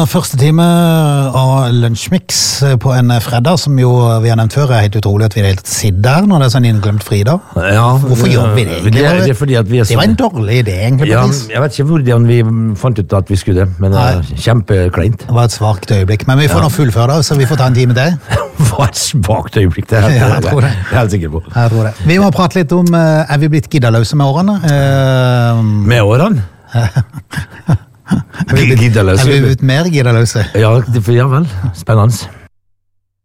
Første time av Lunsjmix på en fredag, som jo vi har nevnt før, helt utrolig at vi helt sitter der når det sånn innglemt fridag. Ja, Hvorfor gjør vi det egentlig? Det er fordi at vi det var en dårlig idé, egentlig. Ja, jeg vet ikke hvordan vi fant ut at vi skulle det, men det er kjempekleint. Det var et svagt øyeblikk, men vi får nå fullføre det, så vi får ta en time til. Det var et svagt øyeblikk, det er jeg tror det. Jeg er helt sikker på. Jeg tror det. Vi må prate litt om, er vi blitt giddaløse med årene? Med årene? Er vi blitt mer giddaløse? Ja vel. Spennende.